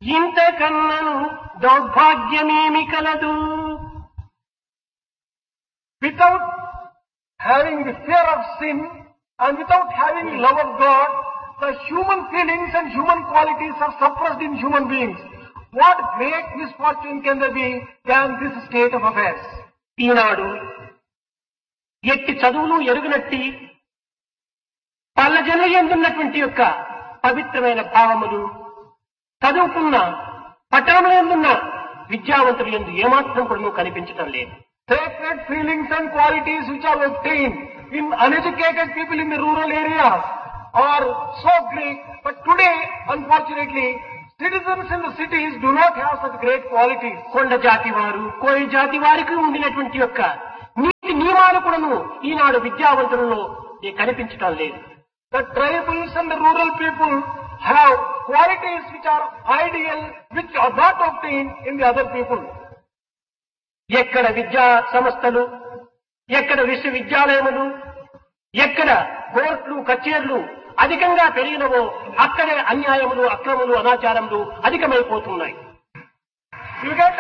ఇంతకన్నను దౌర్భాగ్యమేమి కలదు. Without having the fear of sin and without having love of God, the human feelings and human qualities are suppressed in human beings. What great misfortune can there be than this state of affairs? ఈనాడు ఎట్టి చదువులు ఎరుగనట్టి పల్లజన ఎందున్నటువంటి యొక్క పవిత్రమైన భావములు చదువుకున్న పట్టణంలో ఎందున్న విద్యావంతులు ఎందు ఏమాత్రం కూడా కనిపించటం లేదు. Sacred feelings and qualities which are obtained in uneducated people in the rural areas are so great, but today, unfortunately, citizens in the cities do not have such great qualities. కొండ జాతి వారు కోయి జాతి వారికి ఉండినటువంటి యొక్క నీతి నియమాలు కూడాను ఈనాడు విద్యావంతులలో కనిపించటం లేదు. The tribals and the rural people have qualities which are ideal, which are not obtained in the other people. ఎక్కడ విద్యా సంస్థలు, ఎక్కడ విశ్వవిద్యాలయములు, ఎక్కడ కోర్టులు కచేర్లు అధికంగా పెరిగినవో అక్కడే అన్యాయములు, అక్రమములు, అనాచారములు అధికమైపోతున్నాయి. You get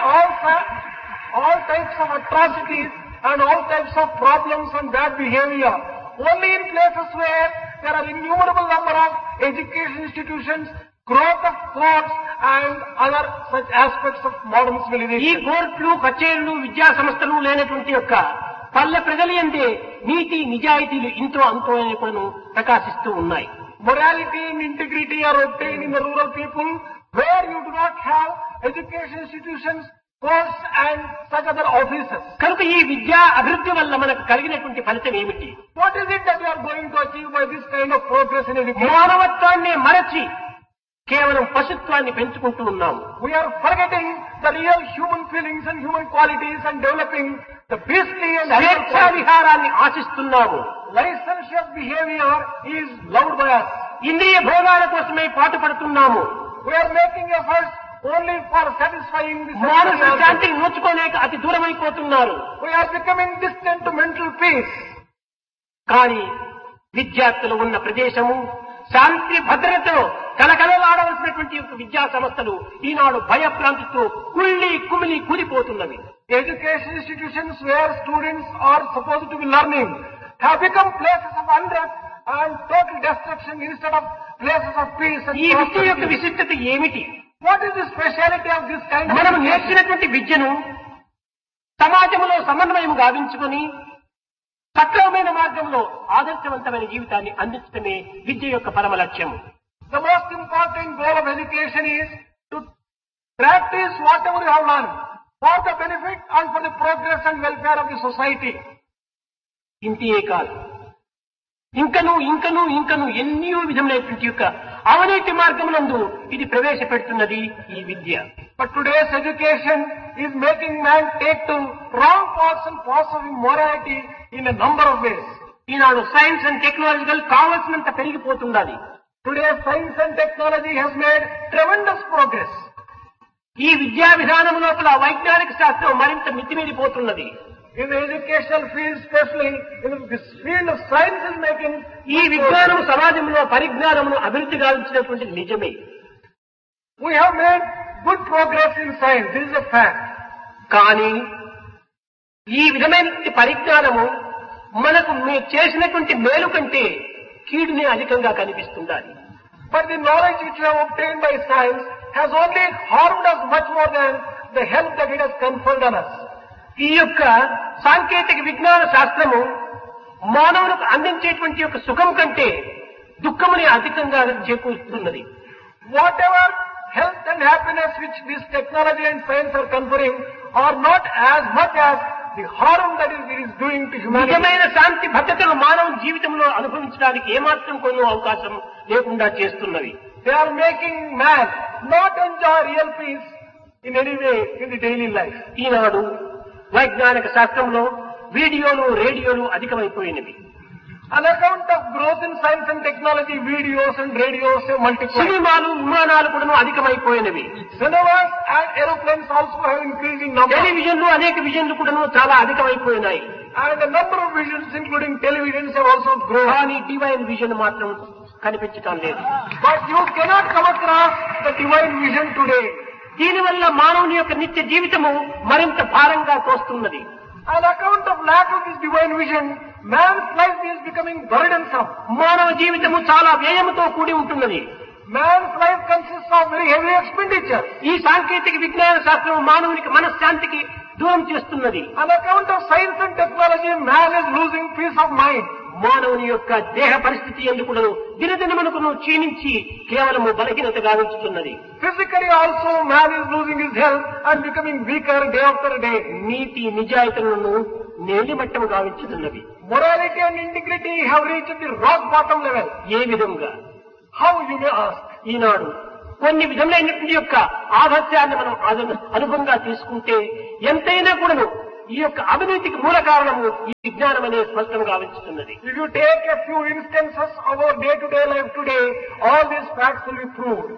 all types of atrocities and all types of problems and bad behavior only in places where there are innumerable number of education institutions, growth of courts and other such aspects of modern ఈ civilization. కోర్టులు కచేర్లు విద్యా సంస్థలు లేనటువంటి యొక్క పల్లె ప్రజలు అంటే నీతి నిజాయితీలు ఇంతో అంతో అని కూడా ప్రకాశిస్తూ ఉన్నాయి. Morality and integrity are obtained in the rural people where you do not have education institutions, courts and such other offices. కనుక ఈ విద్యా అభివృద్ధి వల్ల మనకు కలిగినటువంటి ఫలితం ఏమిటి? What is it that you are going to achieve by this kind of progress in education? మానవత్వాన్ని మరచి కేవలం పశుత్వాన్ని పెంచుకుంటూ ఉన్నాము. We are forgetting the real human feelings and human qualities and developing the beastly and animal స్వేచ్ఛా qualities. విహారాన్ని ఆశిస్తున్నాము. Licentious behavior is loved by us. ఇంద్రియ భోగాల కోసమే పాటుపడుతున్నాము. We are making efforts only for satisfying the మానసిక sensual శాంతిని నోచుకోలేక అతి దూరమైపోతున్నారు. We are becoming distant to mental peace. కానీ విద్యార్థులు ఉన్న ప్రదేశము శాంతి భద్రతలో కలకలలాడవలసినటువంటి యొక్క విద్యా సంస్థలు ఈనాడు భయభ్రాంతితో కుమిలి కూలిపోతున్నవి. Education institutions where students are supposed to be learning have become places of unrest and total destruction instead of places of peace and ఈ విద్య యొక్క prosperity. విశిష్టత ఏమిటి? What is the speciality of this kind of మనం education? నేర్చినటువంటి విద్యను సమాజంలో సమన్వయం గావించుకొని సక్రమమైన మార్గంలో ఆదర్శవంతమైన జీవితాన్ని అందించడమే విద్య యొక్క పరమ లక్ష్యం. The most important goal of education is to practice whatever you have learned for the benefit and for the progress and welfare of the society. ఇంతే కాదు, ఇంకను ఎన్నో విధములైనటువంటి యొక్క అవినీతి మార్గమునందు ఇది ప్రవేశపెడుతున్నది ఈ విద్య. But today's education is making man take to wrong paths and paths of immorality in a number of ways. Eenadu science and technological కావలసినంత పెరిగిపోతున్నది. Today science and technology has made tremendous progress. ఈ విద్యా విధానం లోపల వైజ్ఞానిక శాస్త్రం మరింత మితిమీరిపోతున్నది. In the educational field, especially in this field of science is making ఈ విజ్ఞానం సమాజంలో పరిజ్ఞానమును అభివృద్ధి గావించినటువంటి నిజమే. We have made good progress in science. This is a fact. కానీ ఈ విధమైన పరిజ్ఞానము మనకు చేసినటువంటి మేలు కంటే కీడునే అధికంగా కనిపిస్తుండాలి. But the knowledge which we have obtained by science has only harmed us much more than the help that it has conferred on us. ఈ యొక్క సాంకేతిక విజ్ఞాన శాస్త్రము మానవులకు అందించేటువంటి యొక్క సుఖం కంటే దుఃఖముని అధికంగా చేకూరుస్తున్నది. Whatever health and happiness which this technology and science are conferring are not as much as the harm that it is doing to humanity. నిజమైన శాంతి భద్రతను మానవ జీవితంలో అనుభవించడానికి ఏమాత్రం కొన్ని అవకాశం లేకుండా చేస్తున్నవి. They are making man not enjoy real peace in any way in the daily life. ఈనాడు వైజ్ఞానిక శాస్త్రంలో వీడియోలు రేడియోలు అధికమైపోయినవి. On account of growth in science and technology, videos and radios have multiplied. సినిమాలు విమానాలు కూడా అధికమైపోయినవి. Cinemas and aeroplanes also have increasing number. టెలివిజన్లు అనేక విజన్లు కూడా చాలా అధికమైపోయినాయి. And the number of visions including televisions have also grown. కానీ డివైన్ విజన్ మాత్రం కనిపించటం లేదు. But you cannot come across the divine vision today. దీనివల్ల మానవుని యొక్క నిత్య జీవితము మరింత భారంగా తోస్తున్నది. On account of lack of this divine vision, man's life is becoming burdensome. మానవ జీవితము చాలా వ్యయముతో కూడి ఉంటున్నది. Man's life consists of very heavy expenditure. ఈ సాంకేతిక విజ్ఞాన శాస్త్రం మానవునికి మనశ్శాంతికి దూరం చేస్తున్నది. On account of science and technology, man is losing peace of mind. మానవుని యొక్క దేహ పరిస్థితి ఎందుకు దినదినమునకు క్షీణించి కేవలము బలహీనతగా ఉంచుతున్నది. Physically also, man is losing his health and becoming weaker day after day. NITI నిజాయితీలను నేలిమట్టము గావించుతున్నది. Morality and integrity have reached the rock bottom level. ఏ విధంగా? How, you may ask? ఈనాడు కొన్ని విధములైనటువంటి యొక్క ఆదర్శాన్ని మనం అనుభవంగా తీసుకుంటే ఎంతైనా కూడాను ఈ యొక్క అవినీతికి మూల కారణము ఈ విజ్ఞానం అనే స్పష్టంగా గావించుతున్నది. If you take a few instances of our day-to-day life today, all these facts will be proved.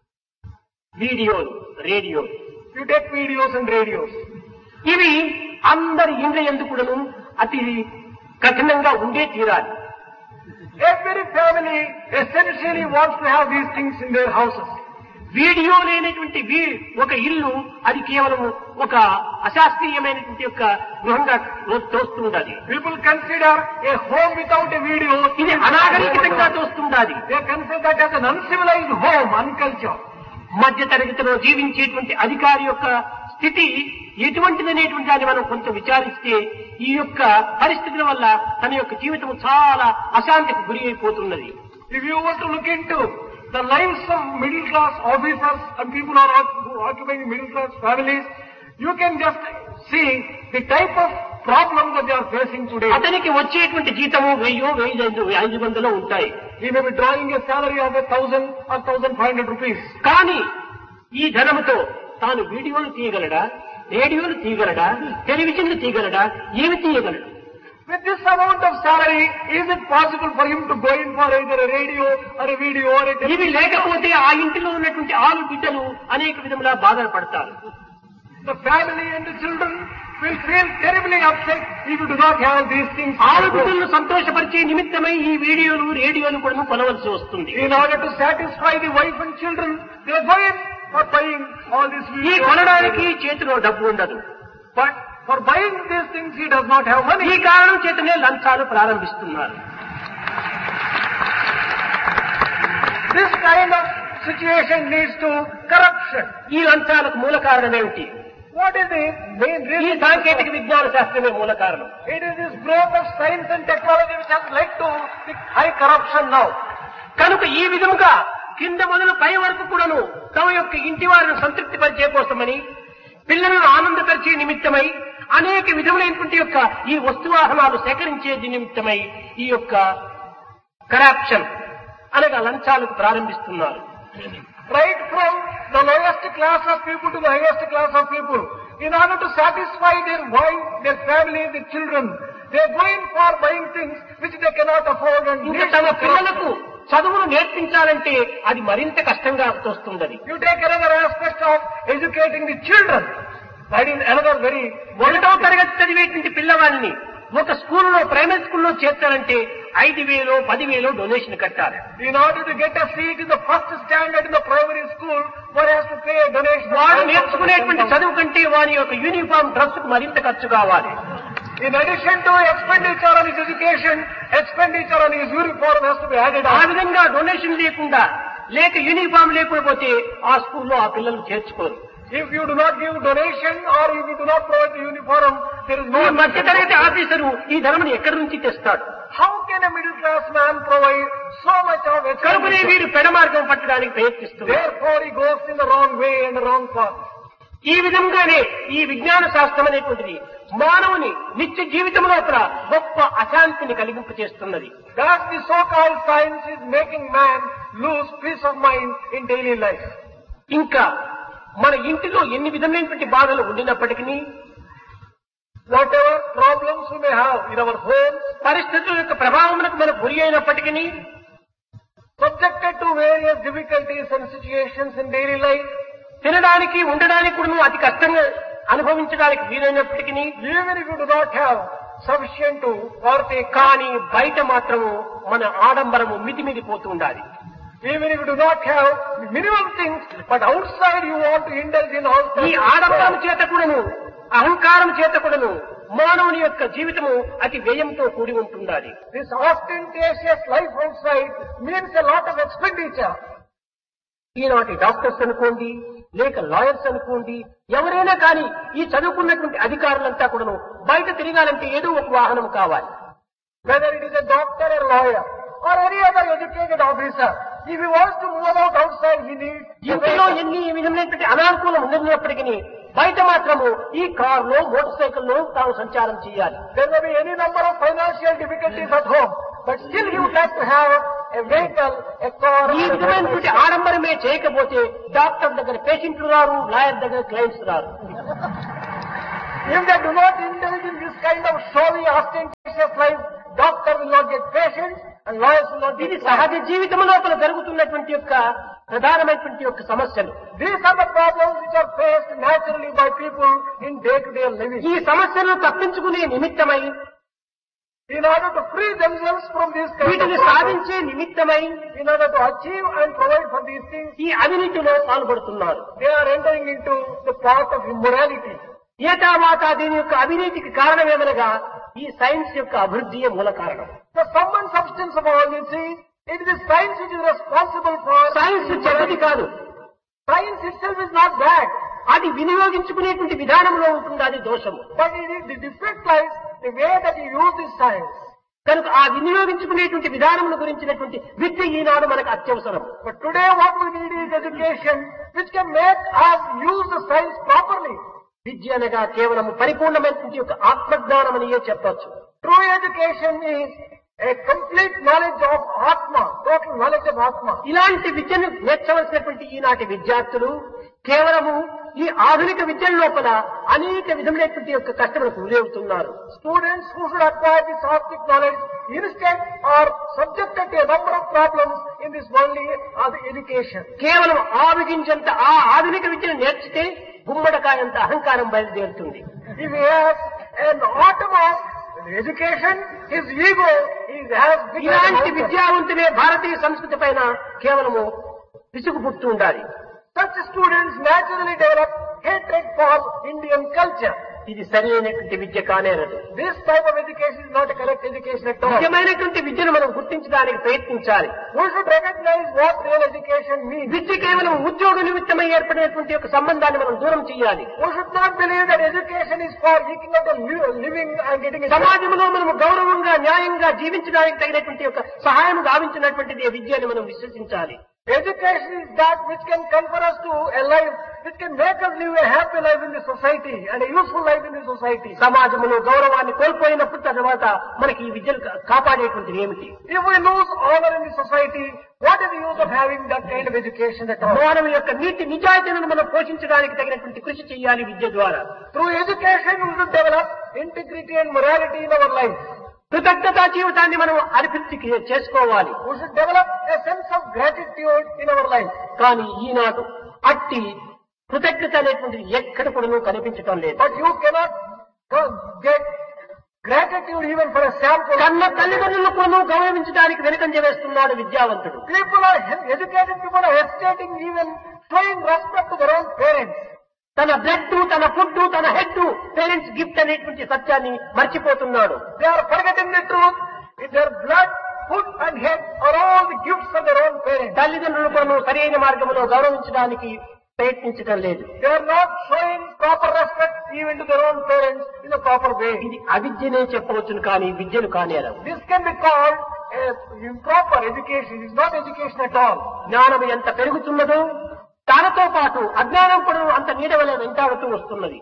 వీడియోలు, రేడియోలు, You take videos and radios. ఇవి అందరి ఇండ్ల యందు కూడాను అతి కఠినంగా ఉండే తీరాలి. Every family essentially wants to have these things in their houses. Video లేనటువంటి ఒక ఇల్లు అది కేవలం ఒక అశాస్త్రీయమైనటువంటి యొక్క గృహంగా తోస్తుండాలి. People consider a home without a video. ఇది అనాగరికంగా తోస్తుండాలి. They consider that as an uncivilized home, uncultured. మధ్య తరగతిలో జీవించేటువంటి అధికారి యొక్క స్థితి ఎటువంటిదనేటువంటి దాన్ని మనం కొంచెం విచారిస్తే ఈ యొక్క పరిస్థితుల వల్ల తన యొక్క జీవితం చాలా అశాంతికి గురి అయిపోతున్నది. If you want to look into the lives of middle class officers and people who are occupying middle class families, you can just see the type of problems that they are facing today. అతనికి వచ్చేటువంటి జీతము 1000-1500 ఉంటాయి. He may be drawing a salary of 1,000 or 1,500 rupees. కానీ ఈ ధనముతో తాను వీడియోలు తీయగలడా, రేడియోలు తీయగలడా, టెలివిజన్లు తీయగలడా, ఏమి తీయగలడు? With this amount of salary, is it possible for him to go in for either a radio or a video or a ఇవి లేకపోతే ఆ ఇంటిలో ఉన్నటువంటి ఆలు బిడ్డలు అనేక విధములా బాధలు పడతారు. The family and the children will feel terribly upset if you do not have these things. ఆలు బిడ్డలను సంతోషపరిచే నిమిత్తమై ఈ వీడియోలు, రేడియోలు కూడా కొనవలసి వస్తుంది. In order to satisfy the wife and children, they go in for buying all these ఈ videos. కొనడానికి చేతిలో డబ్బు ఉండదు. But for buying these things, he does not have money. ఈ కారణం చేతనే లంచాలు ప్రారంభిస్తున్నారు. This kind of situation leads to corruption. ఈ లంచాలకు మూల కారణం ఏమిటి? What is the main ఈ reason? సాంకేతిక విజ్ఞాన శాస్త్రమే మూల కారణం. It is this growth of science and technology which has led to the high corruption now. కనుక ఈ విధముగా కింద మొదలు పై వరకు కూడాను తమ యొక్క ఇంటి వారిని సంతృప్తి పరిచే కోసమని, పిల్లలను ఆనందపరిచే నిమిత్తమై అనేక విధములైనటువంటి యొక్క ఈ వస్తువాహనాలు సేకరించే నిమిత్తమై ఈ యొక్క కరప్షన్ అనగా లంచాలకు ప్రారంభిస్తున్నారు. Right from the lowest class of people to the highest class of people, in order to satisfy their wife, their family, their children, they are going for buying things which they cannot afford and ఇంకా తమ పిల్లలకు చదువును నేర్పించాలంటే అది మరింత కష్టంగా తోస్తున్నది. You take another aspect of educating the children. That is another very 1వ తరగతి చదివేటువంటి పిల్లవాడిని ఒక స్కూల్లో, ప్రైమరీ స్కూల్లో చేర్చాలంటే 5,000, 10,000 డొనేషన్ కట్టాలి. In order to get a seat in the first standard in the primary school, one has to pay a donation. వాడు నేర్చుకునేటువంటి చదువు కంటే వారి యొక్క యూనిఫామ్ డ్రెస్ కు మరింత ఖర్చు కావాలి. In addition to expenditure on his education, expenditure on his uniform has to be added ఆ on. విధంగా డొనేషన్ లేకుండా, లేక యూనిఫామ్ లేకపోతే ఆ స్కూల్లో ఆ పిల్లలు చేర్చుకోరు. If you do not give donation or if you do not provide the uniform, there is ఈ no. మధ్య తరగతి ఆఫీసరు ఈ ధనమును ఎక్కడి నుంచి తెస్తాడు? How can a middle class man provide so much of కనుకనే expenditure? వీరు పెడ మార్గం పట్టడానికి ప్రయత్నిస్తున్నారు. Therefore he goes in the wrong way and the wrong path. ఈ విధంగానే ఈ విజ్ఞాన శాస్త్రం అనేటువంటిది మానవుని నిత్య జీవితం లోపల గొప్ప అశాంతిని కలిగింపు చేస్తున్నది. Thus the so-called science is making man lose peace of mind in daily life. ఇంకా మన ఇంటిలో ఎన్ని విధమైనటువంటి బాధలు ఉండినప్పటికీ, Whatever problems we may have in our homes, పరిస్థితుల యొక్క ప్రభావములకు మనం గురి అయినప్పటికీ, subjected to various difficulties and situations in daily life, తినడానికి ఉండడానికి కూడా అతి కష్టంగా అనుభవించడానికి వీలైనప్పటికీ, even if you do not have sufficient to partake, కానీ బయట మాత్రము మన ఆడంబరము మితిమిదిపోతూ ఉండాలి. Even if you do not have minimum things, but outside you want to indulge in all ఈ ఆడంబరం చేత కూడాను అహంకారం చేత కూడాను మానవుని యొక్క జీవితము అతి వ్యయంతో కూడి ఉంటుండాలి. This ostentatious life outside means a lot of expenditure. ఈనాటి డాక్టర్స్ అనుకోండి, లేక లాయర్స్ అనుకోండి, ఎవరైనా కానీ ఈ చదువుకున్నటువంటి అధికారులంతా కూడాను బయట తిరగాలంటే ఏదో ఒక వాహనం కావాలి. Whether it is a doctor or lawyer or any other educated officer, if he wants to move out outside, he needs ఇంట్లో ఎన్ని విధమైనటువంటి అనానుకూలం ఉన్నప్పటికీ బయట మాత్రము ఈ కార్లో, మోటార్ సైకిల్లో తాను సంచారం చేయాలి. There may be any number of financial difficulties at home, but still he would like to have a vehicle, a car. ఈ విధమైనటువంటి ఆడంబరమే చేయకపోతే డాక్టర్ దగ్గర పేషెంట్లు రారు, లాయర్ దగ్గర క్లయింట్స్ రారు. If they do not indulge in this kind of showy, ostentatious life, doctor will not get patients and lawyers will not ఇది get సహజ జీవితం లోపల జరుగుతున్నటువంటి యొక్క ప్రధానమైనటువంటి యొక్క సమస్యలు. These are the problems which are faced naturally by people in day-to-day living. ఈ సమస్యలను తప్పించుకునే నిమిత్తమై, In order to free themselves from these kind of వీటిని problems, సాధించే నిమిత్తమై in order to achieve and provide for these things, ఈ అవినీతిలో పాల్పడుతున్నారు. they are entering into the path of immorality. ఏతావాత దీని యొక్క అవినీతికి కారణమేమనగా ఈ సైన్స్ యొక్క అభివృద్ధియే మూల కారణం. The sum and substance of all this is, it is science which is responsible for. Science చెడ్డది కాదు, Science itself is not bad, అది వినియోగించుకునేటువంటి విధానంలో ఉంటుంది, అది దోషము. but it is the defect lies the way that you use this science. కనుక ఆ వినియోగించుకునేటువంటి విధానమును గురించినటువంటి విద్య ఈనాడు మనకు అత్యవసరం. But today what we need is education which can make us use the science properly. విద్య అనగా కేవలము పరిపూర్ణమైనటువంటి యొక్క ఆత్మజ్ఞానం అనియే చెప్పచ్చు. True education is a complete knowledge of Atma, total knowledge of Atma. ఇలాంటి విద్యను నేర్చవలసినటువంటి ఈనాటి విద్యార్థులు కేవలము ఈ ఆధునిక విద్యల లోపల అనేక విధములైనటువంటి యొక్క కష్టములకు గురవుతున్నారు. Students who should acquire this Atmic knowledge instead are subjected to a number of problems in this worldly education. కేవలం ఆవిగించంత ఆ ఆధునిక విద్యను నేర్చితే గుమ్మడకాయంత అహంకారం బయలుదేరుతుంది. If he has an atom of education, his ego has become ఇలాంటి విద్యావంతులే భారతీయ సంస్కృతి పైన కేవలము విసుగు పుట్టు ఉండాలి. Such students naturally develop hatred for Indian culture. ఇది సరైనటువంటి విద్య కానేరదు. This type of education is not a correct education at all. నిజమైనటువంటి విద్యను మనం గుర్తించడానికి ప్రయత్నించాలి. We should recognize what real education means. విద్య కేవలం ఉద్యోగ నిమిత్తమై ఏర్పడినటువంటి యొక్క సంబంధాన్ని మనం దూరం చేయాలి. We should not believe that education is for eking out a living and getting a job. సమాజంలో మనము గౌరవంగా, న్యాయంగా జీవించడానికి తగినటువంటి యొక్క సహాయం గావించినటువంటిది ఈ విద్య అని మనం విశ్వసించాలి. Education is that which can confer us to a life, which can make us live a happy life in the society and a useful life in the society. సమాజంలో గౌరవాన్ని కోల్పోయినప్పుడు తర్వాత మనకి ఈ విద్యను కాపాడేటువంటిది ఏమిటి? If we lose honor in the society, what is the use of having that kind of education at all? మానవ యొక్క నీతి నిజాయితీలను మనం పోషించడానికి తగినటువంటి కృషి చేయాలి విద్య ద్వారా. Through education we should develop integrity and morality in our life. కృతజ్ఞతా జీవితాన్ని మనం అభివృద్ధి చేసుకోవాలి. We should develop a sense of gratitude in our life. కానీ ఈనాడు అట్టి కృతజ్ఞత అనేటువంటిది ఎక్కడ కూడా కనిపించటం లేదు. But you cannot get gratitude even for a sample. కన్న తల్లిదండ్రులను కూడా గౌరవించడానికి వెనుకంజ వేస్తున్నాడు విద్యావంతుడు. People are educated, people are hesitating even showing respect to their own parents. తన బ్లడ్, తన ఫుడ్, తన హెడ్ పేరెంట్స్ గిఫ్ట్ అనేటువంటి సత్యాన్ని మర్చిపోతున్నాడు. They are forgetting the truth. In their blood, food and head are all the gifts of their own parents. తల్లిదండ్రులు కూడా సరైన మార్గంలో గౌరవించడానికి ప్రయత్నించడం లేదు. They are not showing proper respect even to their own parents in a proper way. ఇది అవిద్యనే చెప్పవచ్చును కానీ విద్యను కానేరవు. This can be called improper education. It is not education at all. జ్ఞానం ఎంత పెరుగుతున్నదో దానితో పాటు అజ్ఞానం కూడా అంత నీడవలే వెంటాడుతూ వస్తున్నది.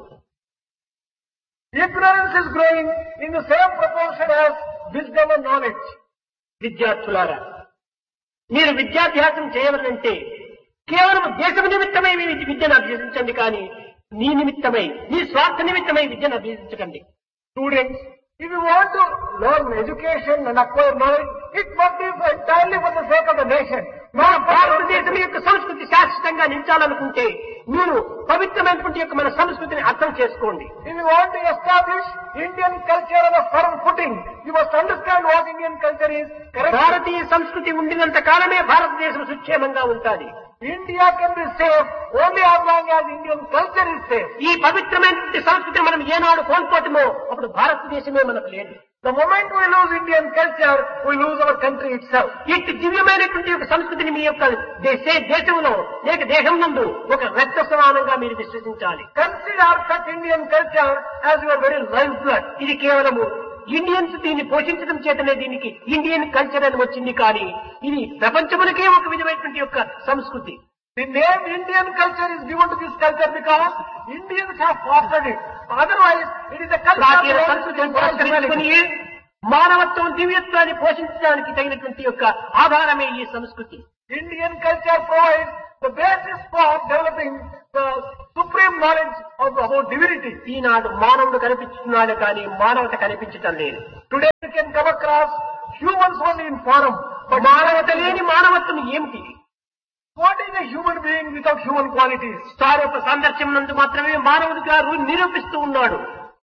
Ignorance is growing in the same proportion as wisdom and knowledge. విద్యార్థులారా, మీరు విద్యాభ్యాసం చేయవలంటే కేవలం దేశం నిమిత్తమై మీ విద్యను అభ్యసించండి, కానీ నీ నిమిత్తమై, నీ స్వార్థ నిమిత్తమై విద్యను అభ్యసించకండి. Students, if you want to learn education and acquire knowledge, it must be entirely for the sake of the nation. మన భారతదేశం యొక్క సంస్కృతి శాశ్వతంగా నిలిచాలనుకుంటే మీరు పవిత్రమైనటువంటి యొక్క మన సంస్కృతిని అర్థం చేసుకోండి. If you want to establish Indian culture on a firm footing, you must understand what Indian culture is. Correct? భారతీయ సంస్కృతి ఉండినంత కాలమే భారతదేశం సుక్షేమంగా ఉంటుంది. India can be safe only as long as Indian culture is safe. ఈ పవిత్రమైనటువంటి సంస్కృతిని మనం ఏనాడు కోల్పోతామో అప్పుడు భారతదేశమే మనకు లేదు. The moment we lose Indian culture, we lose our country itself. ఇట్టి దివ్యమైనటువంటి యొక్క సంస్కృతిని మీ యొక్క దేశంలో లేక దేశం నందు ఒక రక్త సమానంగా మీరు విశ్వసించాలి. Consider such Indian culture as your very lifeblood. ఇది కేవలము ఇండియన్స్ దీన్ని పోషించడం చేతనే దీనికి ఇండియన్ కల్చర్ అని వచ్చింది, కానీ ఇది ప్రపంచమునకే ఒక విధమైనటువంటి యొక్క సంస్కృతి. The name Indian culture is given to this culture because Indians have fostered it. Otherwise, it is a ప్రాచీన culture సంస్కృతిని పురస్కరించుకుని మానవత్వం దివ్యత్వాన్ని పోషించడానికి తగినటువంటి యొక్క ఆధారమే ఈ సంస్కృతి. Indian culture provides the basis for developing the supreme knowledge about divinity. ఈనాడు మానవుడు కనిపిస్తున్నాడు కానీ మానవత కనిపించటం లేదు. Today you can come across humans only in form, but మానవత లేని మానవత్వం ఏమిటి? what is a human being without human qualities? సారూప సందర్శనం నందు మాత్రమే మానవుడిగా నిరూపిస్తూ ఉన్నాడు.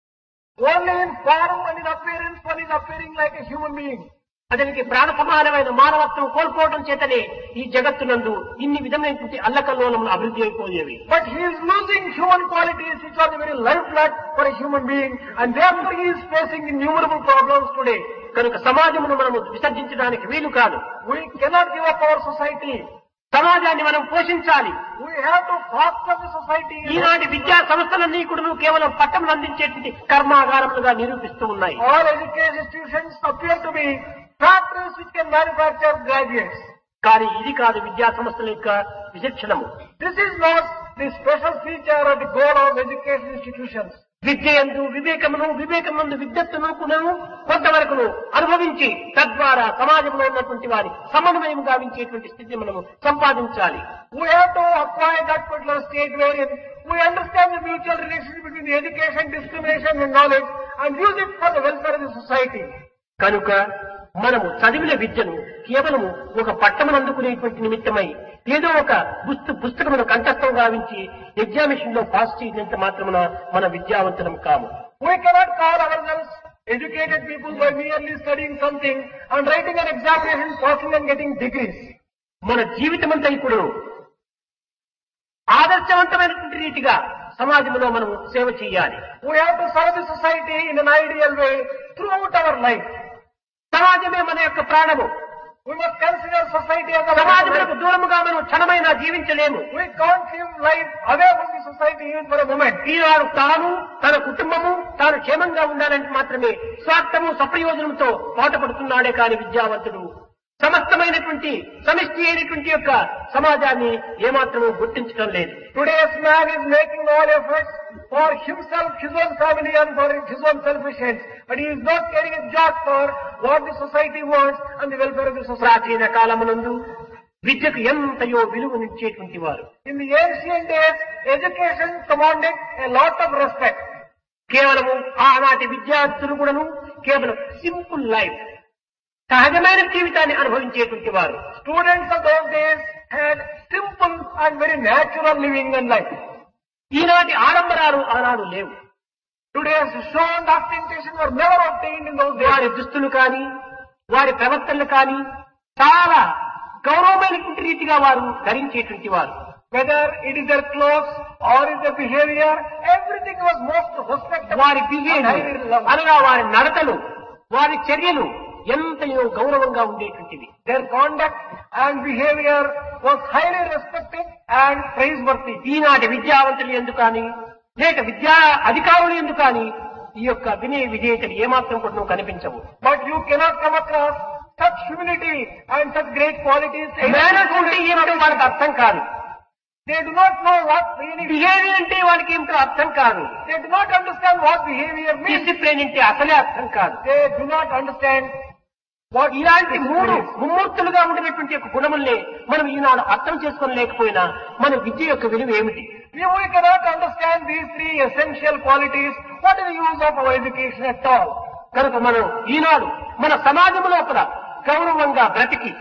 Only in form and in appearance one is appearing like a human being. అతనికి ప్రాణ సమానమైన మానవత్వం కోల్పోవడం చేతనే ఈ జగత్తునందు ఇన్ని విధమైనటువంటి అల్లకల్లోలములు అభివృద్ధి అయిపోయేవి. But he is losing human qualities which are the very lifeblood for a human being, and therefore he is facing innumerable problems today. కనుక సమాజమును మనము విసర్జించడానికి వీలు కాదు. We cannot give up our society. సమాజాన్ని మనం పోషించాలి. We have to foster the society. ఈనాటి విద్యా సంస్థలన్నీ కూడా కేవలం పట్టణం అందించేటువంటి కర్మాగారములుగా నిరూపిస్తూ ఉన్నాయి. All education institutions appear to be factories which can manufacture graduates. కానీ ఇది కాదు విద్యా సంస్థల యొక్క విశిక్షణము. This is not the special feature or the goal of education institutions. విద్య యందు వివేకమును, వివేకముందు విద్యత్తును కొంతవరకును అనుభవించి తద్వారా సమాజంలో ఉన్నటువంటి వారి సమన్వయం గావించేటువంటి స్థితిని మనము సంపాదించాలి. We have to acquire that particular state wherein we understand the mutual relationship between the education, discrimination and knowledge and use it for the welfare of the society. కనుక మనము చదివిన విద్యను కేవలము ఒక పట్టణం అందుకునేటువంటి నిమిత్తమై ఏదో ఒక పుస్తకమును కంఠస్థం గావించి ఎగ్జామినేషన్ లో పాస్ చేసినంత మాత్రమున మన విద్యావంతులం కాము. We cannot call ourselves educated people by merely studying something and writing an examination, passing and getting degrees. మన జీవితమంతా ఇప్పుడు ఆదర్శవంతమైనటువంటి రీతిగా సమాజంలో మనము సేవ చేయాలి. We have to serve the society in an ideal way throughout our life. సమాజమే మన యొక్క ప్రాణము. We must consider society as a సమాజములకు దూరముగా మనం క్షణమైనా జీవించలేము. We can't live life away from the society even for a moment. ఈనాడు తాను, తన కుటుంబము, తాను క్షేమంగా ఉండాలంటే మాత్రమే స్వార్థము సప్రయోజనంతో పాటుపడుతున్నాడే కాని విద్యావంతుడు సమస్తమైనటువంటి సమిష్టి అయినటువంటి యొక్క సమాజాన్ని ఏమాత్రము గుర్తించడం లేదు. Today's man is making all efforts for himself, his own family and for his own selfish ends. But he is not caring a jot for what the society wants and the welfare of the society. ప్రాచీన కాలమునందు విద్యకు ఎంతయో విలువనిచ్చేటువంటి వారు. In the ancient days, education commanded a lot of respect. కేవలము ఆనాటి విద్యార్థులు కూడాను కేవలం simple life, సహజమైన జీవితాన్ని అనుభవించేటువంటి వారు. Students of those days had simple and very natural living and life. ఈనాటి ఆడంబరాలు ఆనాడు లేవు. Today's show and ostentation were never obtained in those days. వారి దుస్తులు కానీ వారి ప్రవర్తనలు కానీ చాలా గౌరవమైనటువంటి రీతిగా వారు ధరించేటువంటి వారు. Whether it is their clothes or is their behavior, everything was most respectable. వారి బిహేవియర్ అనగా వారి నడతలు, వారి చర్యలు ఎంతయో గౌరవంగా ఉండేటువంటివి. Their conduct and behavior was highly respected and praiseworthy. ఈనాటి విద్యావంతులు ఎందుకు కానీ లేక విద్యా అధికారులు ఎందుకు కానీ ఈ యొక్క వినయ విధేయతలు ఏమాత్రం కూడా కనిపించవు. But you cannot come across such humility and such great qualities. Manners అంటే ఏమిటో వాళ్ళకి అర్థం కాదు. They do not know what really behaviour అంటే వాళ్ళకి ఏమిటో అర్థం కాదు. They do not understand what behavior means. Discipline అంటే అసలే అర్థం కాదు. They do not understand what ఇలాంటి ముమ్మూర్తులుగా ఉండినటువంటి యొక్క గుణముల్ని మనం ఈనాడు అర్థం చేసుకోలేకపోయినా మన విద్య యొక్క విలువ ఏమిటి? If we cannot understand these three essential qualities, what is the use of our education at all? కనుక మనం ఈనాడు మన సమాజం లోపల గౌరవంగా బ్రతికి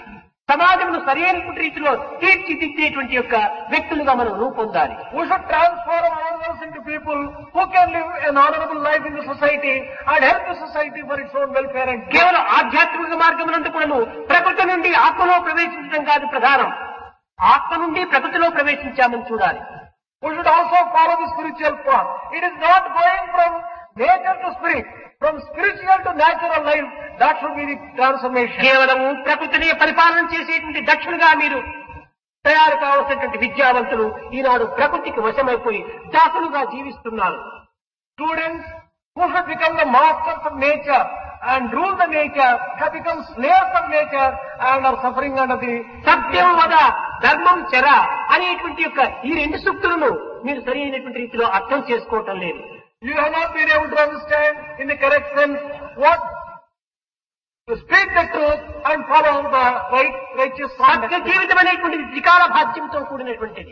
సమాజంలో సరైనటువంటి రీతిలో తీర్చిదిద్దేటువంటి యొక్క వ్యక్తులుగా మనం రూపొందాలి. We should transform ourselves into people who can live an honorable life in the society and help the society for its own welfare and కేవలం ఆధ్యాత్మిక మార్గమునందు కూడాను ప్రకృతి నుండి ఆత్మలో ప్రవేశించడం కాదు ప్రధానం. ఆత్మ నుండి ప్రకృతిలో ప్రవేశించామని చూడాలి. we should also follow the spiritual path. It is not going from nature to spirit, from spiritual to natural life. That should be the transformation. కేవలం ప్రకృతిని పరిపాలన చేసేటువంటి దక్షులుగా మీరు తయారు కావాల్సినటువంటి విద్యావంతులు ఈనాడు ప్రకృతికి వశమైపోయి దాసులుగా జీవిస్తున్నారు. Students who should become the masters of nature and rule the nature have become slaves of nature and are suffering under the సత్యం వద ధర్మం చెర అనేటువంటి యొక్క ఈ రెండు సూక్తులను మీరు సరైనటువంటి రీతిలో అర్థం చేసుకోవటం లేదు. You have not been able to understand in the correct sense what to speak the truth and follow the righteous Satya conduct. జీవితం అనేటువంటిది త్రికాల భాగ్యంతో కూడినటువంటిది.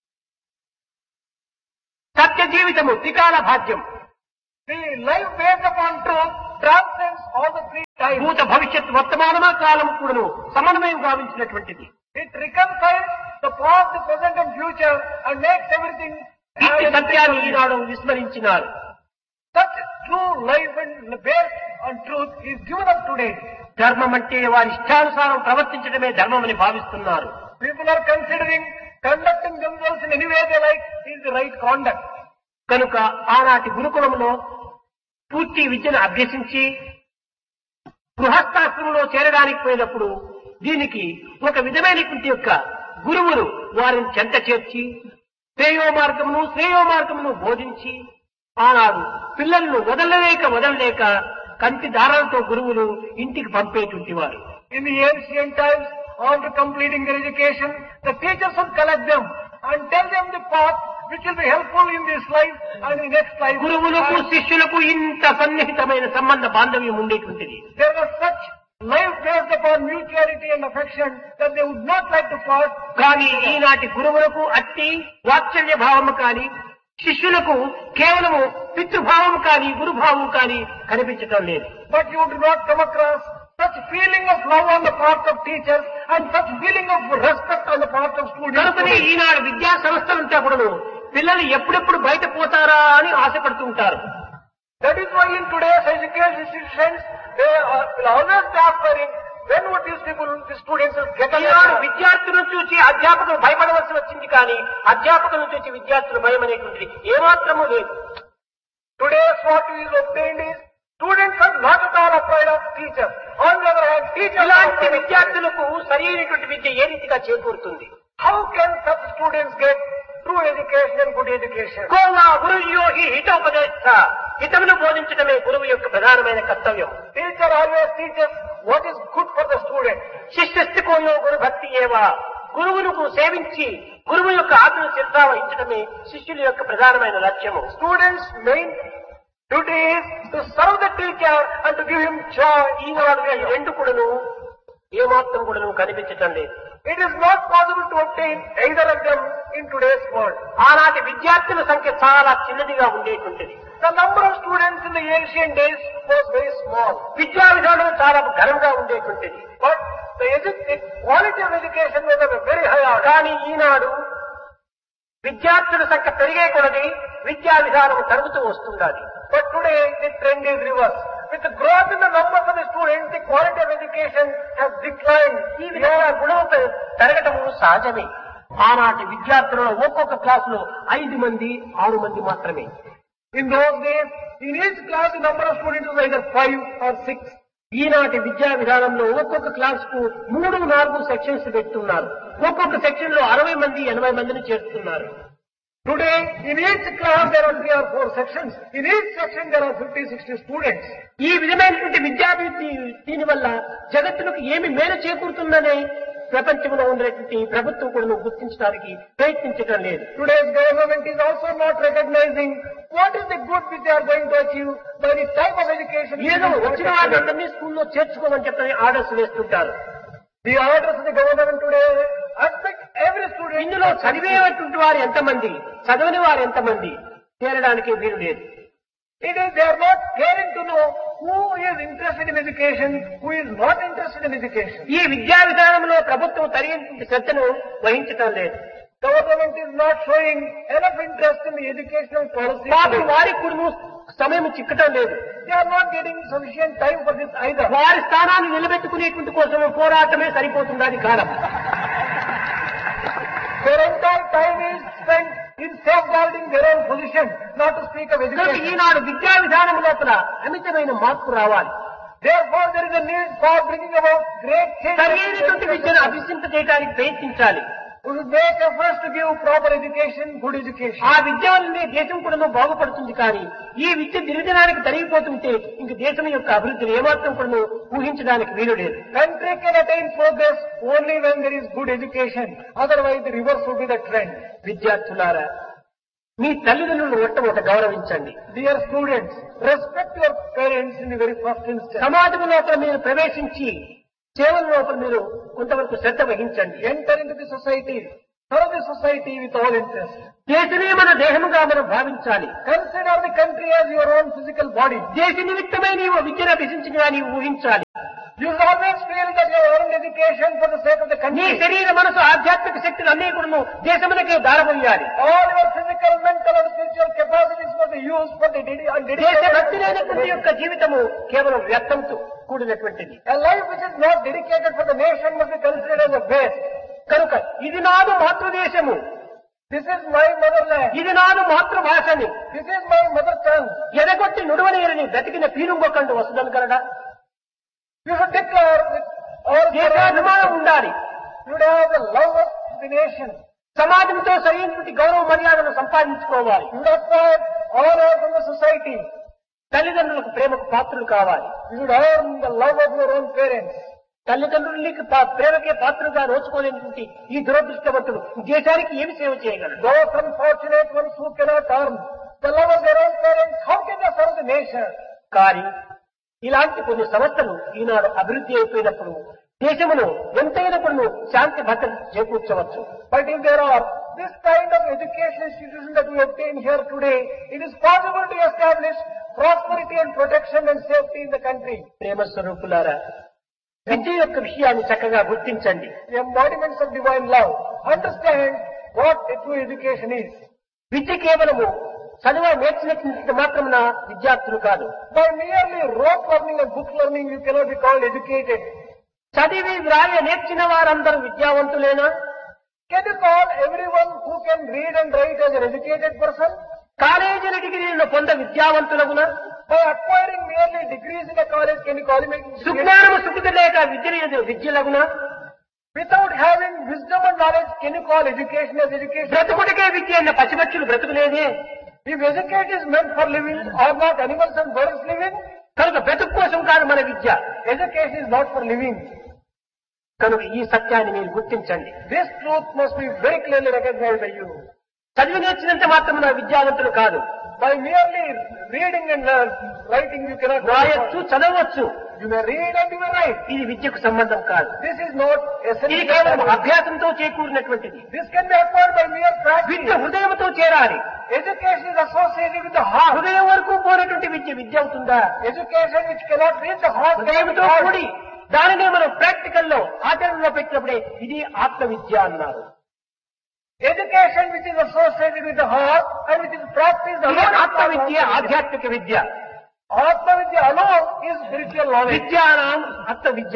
సత్య జీవితము త్రికాల భాగ్యం. The life based upon truth transcends all the three times. భూత భవిష్యత్ వర్తమానమ కాలము కూడాను సమన్వయం గావించినటువంటిది. It reconciles the past, the present and future and makes everything ఇట్టి సత్యాన్ని ఈనాడు విస్మరించినారు. such true life and based on truth is given up today. ధర్మం అంటే వారి ఇష్టానుసారం ప్రవర్తించడమే ధర్మం అని భావిస్తున్నారు. People are considering conducting themselves in any way they like is the right conduct. కనుక ఆనాటి గురుకులంలో పూర్తి విద్యను అభ్యసించి గృహస్థాశ్రమంలో చేరడానికి పోయినప్పుడు దీనికి ఒక విధమైనటువంటి యొక్క గురువులు వారిని చెంత చేర్చి శ్రేయో మార్గమును బోధించి ఆనాడు పిల్లలను వదలలేక కంటి దారాలతో గురువులు ఇంటికి పంపేటువంటి వారు. In the ancient times, after completing their education, the teachers would collect them and tell them the path which will be helpful in this life and in the next life. గురువులకు శిష్యులకు ఇంత సన్నిహితమైన సంబంధ బాంధవ్యం ఉండేటువంటిది. There was such life based upon mutuality and affection that they would not like to part. కానీ ఈనాటి గురువులకు అట్టి వాత్సల్య భావము కానీ శిష్యులకు కేవలము పితృభావం కానీ గురుభావం కానీ కనిపించటం లేదు. But you do not come across such feeling of love on the part of teachers and such feeling of respect on the part of students. కనుకనే ఈనాడు విద్యా సంస్థలంతా కూడాను పిల్లలు ఎప్పుడెప్పుడు బయట పోతారా అని ఆశపడుతుంటారు. That is why in today's education institutions, they will always be aspiring, when would these people, the students will get Eenadu along? విద్యార్థులను చూసి అధ్యాపకులు భయపడవలసి వచ్చింది కానీ అధ్యాపకులను చూసి విద్యార్థులు భయం అనేటువంటిది ఏమాత్రమూ లేదు. Today what is obtained is, students are not at all afraid of teachers. On the other hand, teachers are ఇలాంటి afraid of విద్యార్థులకు సరైనటువంటి విద్య ఏ రీతిగా చేకూరుతుంది? How can such students get true education and good education? Khoa గురుయో హి హితోపదేశ హితమును బోధించడమే గురువు యొక్క ప్రధానమైన కర్తవ్యం. Teacher always teaches what is good for the student. శిష్యస్తి కోయో గురు భక్తి ఏవా గురువులకు సేవించి గురువు యొక్క ఆజ్ఞ శ్రద్ధ వహించడమే శిష్యుల యొక్క ప్రధానమైన లక్ష్యము. Students' main duty is to serve the teacher and to give him joy. ఈనాడు ఈ రెండు కూడాను ఏమాత్రం కూడాను కనిపించటం లేదు. It is not possible to obtain either of them in today's world. ఆనాటి విద్యార్థుల సంఖ్య చాలా చిన్నదిగా ఉండేటువంటిది. The number of students in the ancient days was very small. విద్యా విధానం చాలా ఘనంగా ఉండేటువంటిది. But the quality of education was of a very high order. కానీ ఈనాడు విద్యార్థుల సంఖ్య పెరిగే కొలది విద్యా విధానం తరుగుతూ వస్తున్నది. But today the trend is reversed. With the growth in the numbers of the students, the quality of education has declined. ఈ విధంగా గుణం పెరగటము సహజమే. ఆనాటి విద్యార్థులలో ఒక్కొక్క క్లాసులో 5 మంది 6 మంది మాత్రమే. In those days, in each class the number of students was either 5 or 6. ఈనాటి విద్యా విధానంలో ఒక్కొక్క క్లాస్ కు 3-4 సెక్షన్స్ పెడుతున్నారు. ఒక్కొక్క సెక్షన్ లో 60 మంది 80 మందిని చేరుతున్నారు. Today, in each class there are 3 or 4 sections. In each section there are 50-60 students. ఈ విధమైనటువంటి విద్యాభివృద్ధి దీనివల్ల జగత్తులకు ఏమి మేలు చేకూరుతుందనే ప్రపంచంలో ఉండేటువంటి ప్రభుత్వం కూడా గుర్తించడానికి ప్రయత్నించడం లేదు. Today's government is also not recognizing what is the good which they are going to achieve by the type of education. ఏదో వచ్చిన వాళ్ళందరినీ స్కూల్లో చేర్చుకోమని చెప్పని ఆర్డర్స్ వేస్తుంటారు. The orders of the government today expect every student. ఇందులో చదివేటువంటి వారు ఎంతమంది, చదవని వారు ఎంతమంది చేరడానికి వీలు లేదు. It is they are not caring to know who is interested in education, who is not interested in education. ఈ విద్యా విధానంలో ప్రభుత్వం తగిన శ్రద్ధను వహించటం లేదు. Government is not showing enough interest in the educational policy. పాపం వారికి కూడా సమయం చిక్కటం లేదు. They are not getting sufficient time for this either. వారి స్థానాన్ని నిలబెట్టుకునేటువంటి కోసం పోరాటమే సరిపోతున్నది కాలం. Their entire time is spent in safeguarding their own position, not to speak of కనుక education. ఈనాడు విద్యా విధానం లోపల అమితమైన మార్పు రావాలి. Therefore, there is a need for bringing about great change. సరైనటువంటి విద్యను అభ్యసింప చేయడానికి ప్రయత్నించాలి. We should make efforts to give proper education, good education. ఆ విద్య వల్లనే దేశం కూడా బాగుపడుతుంది. కానీ ఈ విద్య దినదినానికి తరిగిపోతుంటే ఇంక దేశం యొక్క అభివృద్ధిని ఏమాత్రం కూడా ఊహించడానికి వీలు లేదు. Country can attain progress only when there is good education. Otherwise, the reverse would be the trend. విద్యార్థులారా, మీ తల్లిదండ్రులను మొట్టమొదట గౌరవించండి. Dear students, respect your parents in the very first instance. సమాజం లోపల మీరు ప్రవేశించి సేవల లోపల మీరు కొంతవరకు శ్రద్ధ వహించండి. Enter into the society. Serve the society with all interest. దేశమే మన దేహముగా మనం భావించాలి. Consider the country as your own physical body. దేశ నిమిత్తమై నీవు విద్యను అభ్యసించగా నీవు ఊహించాలి. You should always feel that you have earned education for the sake of the నీ country. శరీర మనసు ఆధ్యాత్మిక శక్తులు అన్ని కూడా దేశమునకే దారబోయాలి. All your physical, mental and spiritual capacities must be used for the దేశ భక్తి లేనటువంటి యొక్క జీవితము కేవలం వ్యర్థంతో కూడినటువంటిది. A life which is not dedicated for the nation must be considered as a waste. కనుక ఇది నాదు మాతృదేశము, This is my motherland. ఇది నాదు మాతృభాషని This is my mother tongue. ఎదగొట్టి నుడవనేరని బ్రతికిన పీరుంగొకండు వస్తుందని కలడా. You should declare that our దేశాభిమానం ఉండాలి. you should have the love of the nation. సమాజంతో సరైనటువంటి గౌరవ మర్యాదను సంపాదించుకోవాలి. You should acquire honor from the society. తల్లిదండ్రులకు ప్రేమకు పాత్రలు కావాలి. You should earn the love of your own parents. తల్లిదండ్రులకి ప్రేమకే పాత్రగా నోచుకోలేనటువంటి ఈ దురదృష్టవంతులు దేశానికి ఏమి సేవ చేయగలరు? Those unfortunate ones who cannot earn the love of their own parents, how can they serve the nation? కానీ ఇలాంటి కొన్ని సంస్థలు ఈనాడు అభివృద్ధి అయిపోయినప్పుడు దేశమును ఎంతైనా కొన్ని శాంతి భద్రత చేకూర్చవచ్చు. But if there are this kind of education institutions that we obtain here today, it is possible to establish prosperity and protection and safety in the country. ప్రేమ స్వరూపులారా, విద్య యొక్క విషయాన్ని చక్కగా గుర్తించండి. The embodiments of divine love. Understand what a true education is. విద్య కేవలము చదువు నేర్చినటువంటి మాత్రమున విద్యార్థులు కాదు. By merely rote learning and book learning, you cannot be called educated. చదివి వ్రాయ నేర్చిన వారందరూ విద్యావంతులేనా? Can you call everyone who can read and write as an educated person? కాలేజీల డిగ్రీలను పొంద విద్యావంతులగునా? By acquiring merely degrees in a college, can you call him educated? సుజ్ఞానము సుఖిత లేక విద్యలగునా? Without having wisdom and knowledge, can you call education as education? బ్రతుకుడికే విద్య అన్న పసిబచ్చులు బ్రతుకులేదే. If education is meant for living, are not animals and birds living? కనుక బ్రతుకు కోసం కాదు మన విద్య. Education is not for living. కనుక ఈ సత్యాన్ని మీరు గుర్తించండి. This truth must be very clearly recognized by you. చదివి నేర్చినంత మాత్రమున విద్యావంతులు కాదు. By merely reading and writing, you cannot రాయొచ్చు, చదవచ్చు. You may read and you may write. ఇది విద్యకు సంబంధం కాదు. This is not ఇది essential. కేవలం అభ్యాసంతో చేకూరినటువంటిది. This can be acquired by mere practice. విద్య హృదయంతో చేరాలి. Education is associated with the heart. హృదయం వరకు పోయినటువంటి విద్య అవుతుందా? Education which cannot reach the heart. హృదయంతో కూడి దానినే మనం ప్రాక్టికల్ లో ఆచరణలో పెట్టినప్పుడే ఇది ఆత్మ విద్య అన్నారు. Education which is associated with the heart and which is practiced ఇది alone. ఆత్మ విద్య, ఆధ్యాత్మిక విద్య. Atma Vidya alone is spiritual knowledge. విద్యానాం ఆత్మ విద్య,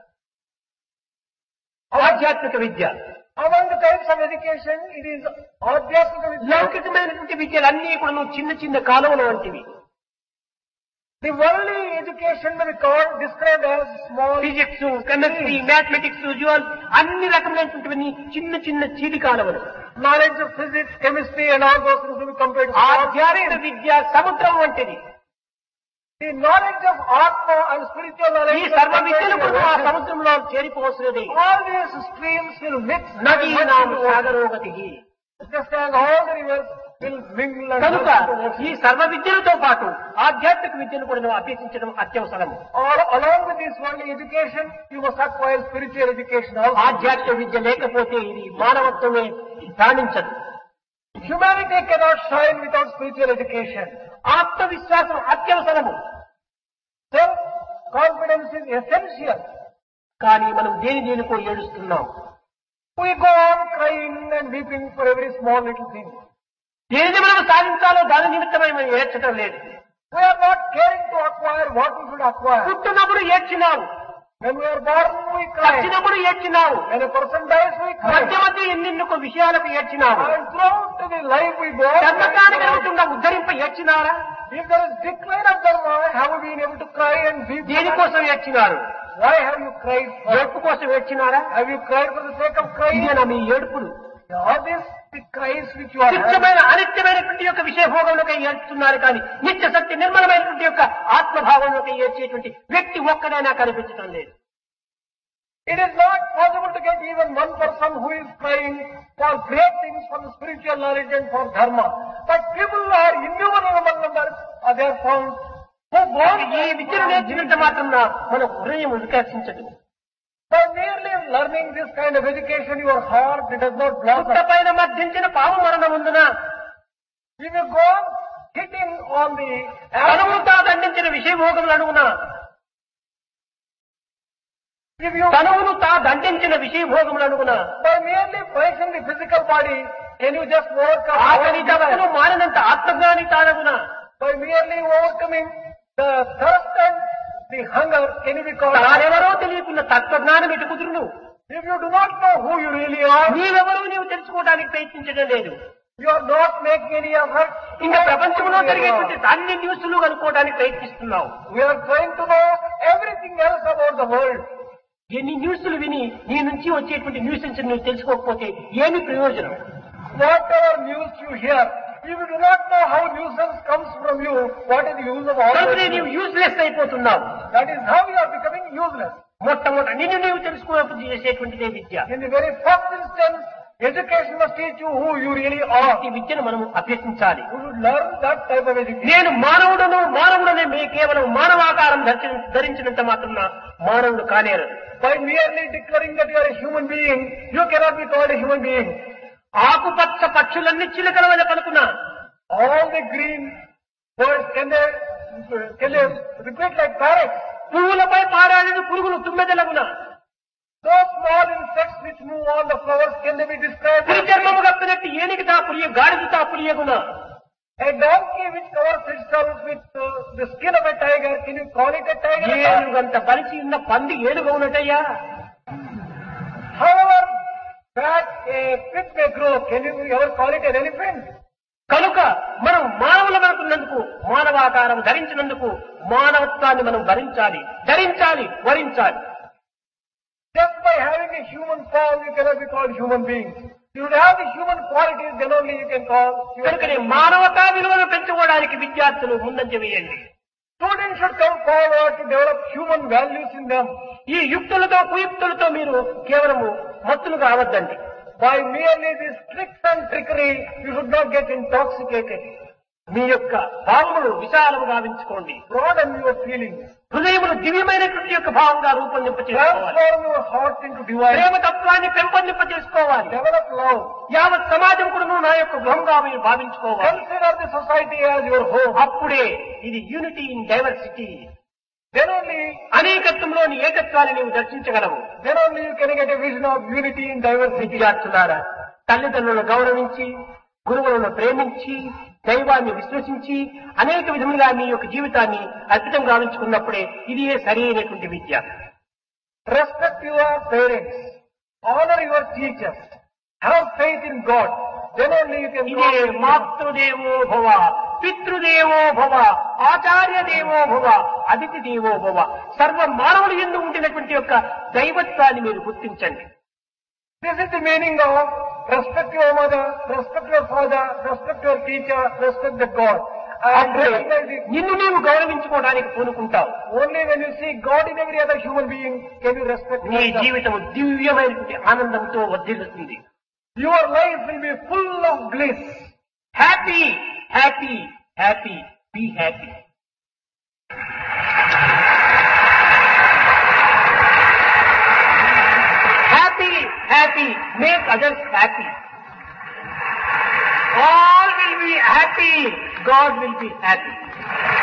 ఆధ్యాత్మిక విద్య. Among the types of education, it is Adhyasmika Vidya. లౌకికమైనటువంటి విద్యలన్నీ కూడా చిన్న చిన్న కాలువలు వంటివి. The worldly education may be called, described as small. Physics, chemistry, mathematics, జువాల్ అన్ని రకమైనటువంటి చిన్న చిన్న చీలి కాలువలు. Knowledge of physics, chemistry and all those things will be compared to ఆధ్యాత్మిక విద్య సముద్రం వంటిది. The knowledge of Atma and spiritual knowledge. ఈ సర్వ విద్యలు కూడా ఆ సముద్రంలో చేరిపోవలసినది. All these streams will mix. నదీ నామ సాగరోగతి. Just as all the rivers will mingle and కనుక ఈ సర్వ విద్యలతో పాటు ఆధ్యాత్మిక విద్యను కూడా అభ్యసించడం అత్యవసరం. Along with this worldly education, you must acquire spiritual education also. ఆధ్యాత్మిక విద్య లేకపోతే ఇది మానవత్వమే రాణించదు. Humanity cannot shine without spiritual education. ఆత్మవిశ్వాసం అత్యవసరము. Self-confidence is essential. కానీ మనం దేనికో ఏడుస్తున్నాం. We go on crying and weeping for every small little thing. దేనిని మనం సాధించాలో దాని నిమిత్తమై మనం ఏడ్చడం లేదు. We are not caring to acquire what we should acquire. పుట్టినప్పుడు ఏడ్చినావు, When we are born, we cry. చచ్చినప్పుడు ఏడ్చినావు, When a person dies, we మధ్య cry. మధ్య ఎన్నెన్నో విషయాలకు ఏడ్చినావు. And throughout the life we go, ధర్మకాన్ని కలుగుతుండ ఉద్ధరింప ఏడ్చినారా? if there is decline of dharma, have you been able to cry and weep? దేనికోసం ఏడ్చినారు? Why have you cried? ఏడుపు కోసం ఏడ్చినారా? Have you cried for the sake of crying? ఇదేనా మీ ఏడుపులు? Are these the cries which you are having? నిత్యమైన అనిత్యమైనటువంటి యొక్క విషయభోగంలోకి ఏడ్చుతున్నారు కానీ నిత్య సత్య నిర్మలమైనటువంటి యొక్క ఆత్మభావంలోకి ఏడ్చేటువంటి వ్యక్తి ఒక్కడైనా కనిపించడం లేదు. It is not possible to get even one person who is crying for great things, for the spiritual knowledge and for dharma. But people are innumerable among numbers, they are found who want ఈ విద్యను నేర్చినంత మాత్రం మన హృదయం వికసించదు. by merely learning this kind of education, your heart does not blossom. పైన మధ్యించిన పాము మరణం ఉందిన If you go on hitting on the తనువుతా దండించిన విషయభోగములు అడుగున if you తనువును తా దండించిన విషయభోగములు అడుగున by merely praising the physical body, can you just overcome ఆకలి దప్పును మారినంత ఆత్మజ్ఞాని తానగున by merely overcoming the thirst and the hunger, can you be called? తానెవరో తెలియకున్న తత్వజ్ఞానం ఇటు కుదురును. If you do not know who you really are, నీవెవరూ నీవు తెలుసుకోవడానికి ప్రయత్నించడం లేదు. you are not making any effort. ఇంకా ప్రపంచంలో జరిగేటువంటి అన్ని న్యూస్లు కనుక్కోవడానికి ప్రయత్నిస్తున్నావు. We are trying to know everything else about the world. ఎన్ని న్యూస్లు విని నీ నుంచి వచ్చేటువంటి న్యూసెన్స్ నువ్వు తెలుసుకోకపోతే ఏమి ప్రయోజనం? Whatever news you hear, if you do not know how nuisance comes from you, what is the use of all కనుకనే that? నీవు useless అయిపోతున్నావు. That is how you are becoming useless. మొట్టమొదటి నిన్ను నీవు తెలుసుకోవడం చేసేటువంటిదే విద్య. In the very first instance, education must teach you who you really are. ఈ విద్యను మనం అభ్యసించాలి. You should learn that type of education. నేను మానవుడనే మీ కేవలం మానవాకారం ధరించినంత మాత్రం మానవుడు కానేరు. By merely declaring that you are a human being, you cannot be called a human being. ఆకుపచ్చ పక్షులన్నీ చిలుకల వల్ల పలుకున్నా All the green birds, can they repeat like parrots? పువ్వులపై పారాడిన పురుగులు తుమ్మెదలగున Those small insects which move on the flowers, can they be described? పులి చర్మము కప్పినట్టు ఏనికి తా పులియ గాడిద తా పులియగున A donkey which covers itself with the skin of a tiger, can you call it a tiger? ఏనుగంత పరిచి ఉన్న పంది ఏనుగవునటయ్యా. However fat a pig may grow, can you ever call it an elephant? కనుక మనం మానవులమనుకున్నందుకు మానవాకారం ధరించినందుకు మానవత్వాన్ని మనం ధరించాలి వరించాలి. Just by having a human form, you cannot be called human beings. You should have the human qualities, then only you can call human కనుకనే beings. మానవతా విలువను పెంచుకోవడానికి విద్యార్థులు ముందంజ వేయండి. Students should come forward to develop human values in them. ఈ యుక్తులతో కుయుక్తులతో మీరు కేవలము మత్తులు కావద్దండి. By merely these tricks and trickery, you should not get intoxicated. మీ యొక్క భావములు విశాలము గావించుకోండి. Broaden your feelings. హృదయములు దివ్యమైనటువంటి యొక్క భావంగా రూపొందింపచేసుకోవాలి. Transform your heart into divine. ప్రేమ తత్వాన్ని పెంపొందింపచేసుకోవాలి. Develop love. యావత్ సమాజం కూడా నా యొక్క గృహంగా మీరు భావించుకోవాలి. Consider the society as your home. అప్పుడే ఇది unity in diversity. Then only అనేకత్వంలోని ఏకత్వాన్ని నీవు దర్శించగలవు. you can get a vision of unity in diversity. విద్యార్థులారా, తల్లిదండ్రులను గౌరవించి, గురువులను ప్రేమించి, దైవాన్ని విశ్వసించి అనేక విధములుగా మీ యొక్క జీవితాన్ని అర్పితం గావించుకున్నప్పుడే ఇది సరైనటువంటి విద్య. Respect your parents. Honor your teachers. Have faith in God. Then only you can ఇదే go. మాతృదేవో భవ, పితృదేవో భవ, ఆచార్య దేవో భవ, అతిథి దేవో భవ. సర్వ మానవులు యందు ఉండినటువంటి యొక్క దైవత్వాన్ని మీరు గుర్తించండి. This is the meaning of respect your mother, respect your father, respect your teacher, respect the God. And అప్పుడే recognize it. నిన్ను నీవు గౌరవించుకోవడానికి పూనుకుంటావు. Only when you see God in every other human being can you respect నీ yourself. జీవితం దివ్యమైనటువంటి ఆనందంతో వర్ధిల్లుతుంది. Your life will be full of bliss. Happy happy happy be happy. Happy, make others happy. All will be happy, God will be happy.